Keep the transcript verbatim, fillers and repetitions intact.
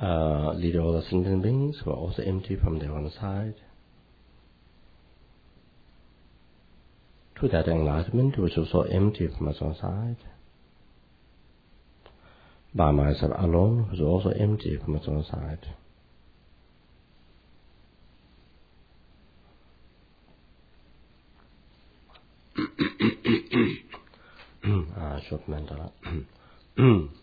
uh, leading all the sentient beings who are also empty from their own side, to that enlightenment which is also empty from its own side, by myself alone who is also empty from its own side. Ah, short mandala.